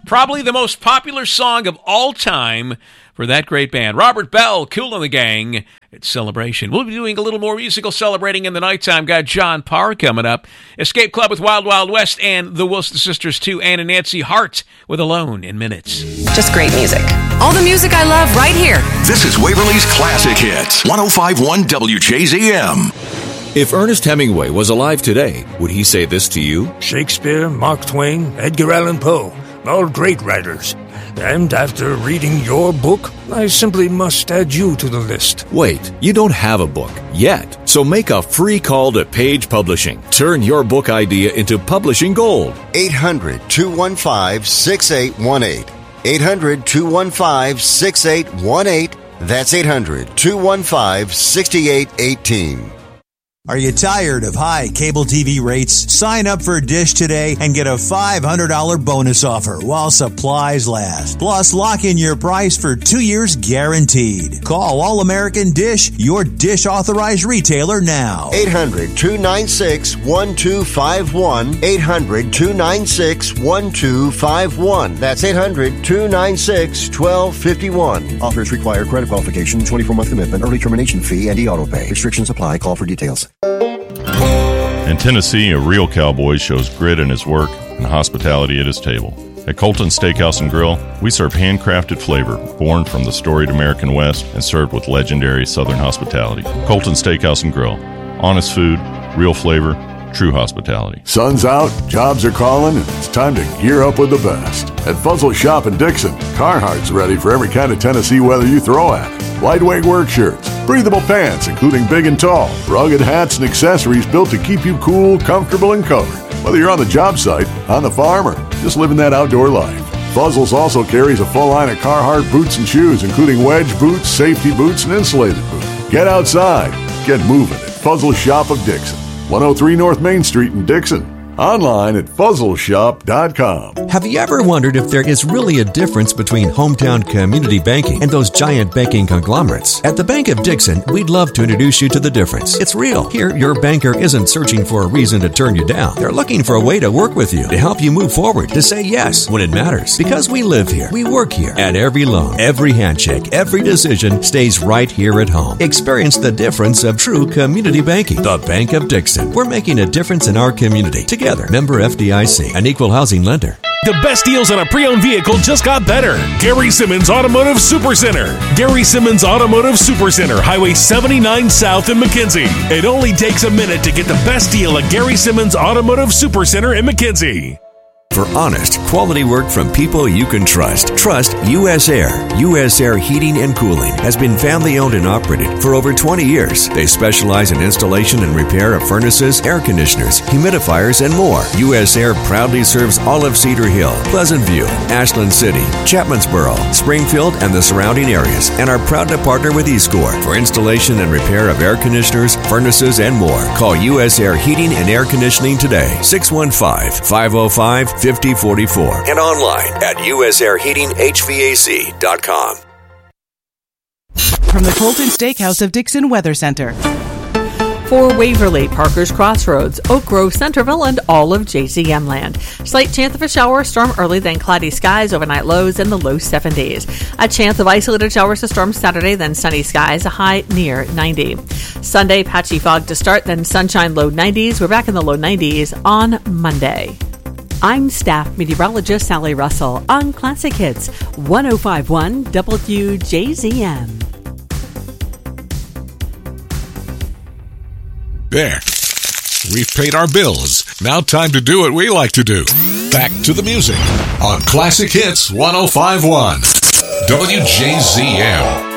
Probably the most popular song of all time for that great band. Robert Bell, Kool and the Gang. It's Celebration. We'll be doing a little more musical celebrating in the nighttime. Got John Parr coming up. Escape Club with Wild Wild West and the Wilson Sisters too. Ann and Nancy Hart with Alone in Minutes. Just great music. All the music I love right here. This is Waverly's Classic Hits. 105.1 WJZM. If Ernest Hemingway was alive today, would he say this to you? Shakespeare, Mark Twain, Edgar Allan Poe, all great writers. And after reading your book, I simply must add you to the list. Wait, you don't have a book yet. So make a free call to Page Publishing. Turn your book idea into publishing gold. 800-215-6818. 800-215-6818. That's 800-215-6818. Are you tired of high cable TV rates? Sign up for Dish today and get a $500 bonus offer while supplies last. Plus, lock in your price for 2 years guaranteed. Call All American Dish, your Dish authorized retailer now. 800-296-1251. 800-296-1251. That's 800-296-1251. Offers require credit qualification, 24-month commitment, early termination fee, and e-auto pay. Restrictions apply. Call for details. In Tennessee, a real cowboy shows grit in his work and hospitality at his table. At Colton Steakhouse and Grill, we serve handcrafted flavor born from the storied American West and served with legendary Southern hospitality. Colton Steakhouse and Grill. Honest food, real flavor, true hospitality. Sun's out, jobs are calling, and it's time to gear up with the best. At Fuzzle Shop in Dixon, Carhartt's ready for every kind of Tennessee weather you throw at it. Lightweight work shirts, breathable pants, including big and tall, rugged hats and accessories built to keep you cool, comfortable, and covered. Whether you're on the job site, on the farm, or just living that outdoor life. Fuzzles also carries a full line of Carhartt boots and shoes, including wedge boots, safety boots, and insulated boots. Get outside. Get moving at Fuzzle Shop of Dixon. 103 North Main Street in Dixon. Online at fuzzleshop.com. Have you ever wondered if there is really a difference between hometown community banking and those giant banking conglomerates? At the Bank of Dixon, we'd love to introduce you to the difference. It's real. Here, your banker isn't searching for a reason to turn you down. They're looking for a way to work with you, to help you move forward, to say yes when it matters. Because we live here, we work here, and every loan, every handshake, every decision stays right here at home. Experience the difference of true community banking. The Bank of Dixon. We're making a difference in our community. Together. Member FDIC, an equal housing lender. The best deals on a pre-owned vehicle just got better. Gary Simmons Automotive Supercenter. Gary Simmons Automotive Supercenter, Highway 79 South in McKenzie. It only takes a minute to get the best deal at Gary Simmons Automotive Supercenter in McKenzie. For honest, quality work from people you can trust. Trust U.S. Air. U.S. Air Heating and Cooling has been family-owned and operated for over 20 years. They specialize in installation and repair of furnaces, air conditioners, humidifiers, and more. U.S. Air proudly serves all of Cedar Hill, Pleasant View, Ashland City, Chapmansboro, Springfield, and the surrounding areas, and are proud to partner with eScore for installation and repair of air conditioners, furnaces, and more. Call U.S. Air Heating and Air Conditioning today, 615-505-5044, and online at usairheatinghvac.com. From the Colton Steakhouse of Dixon Weather Center. For Waverly, Parker's Crossroads, Oak Grove, Centerville, and all of JZM land. Slight chance of a shower, storm early, then cloudy skies, overnight lows in the low 70s. A chance of isolated showers to storm Saturday, then sunny skies, a high near 90. Sunday, patchy fog to start, then sunshine, low 90s. We're back in the low 90s on Monday. I'm staff meteorologist Sally Russell on Classic Hits 105.1 WJZM. There. We've paid our bills. Now time to do what we like to do. Back to the music on Classic Hits 105.1 WJZM.